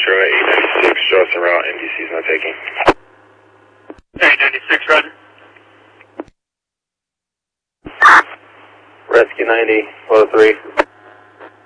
Metro 896, show us a route, MDC is not taking. 896, roger. Rescue 90, 103.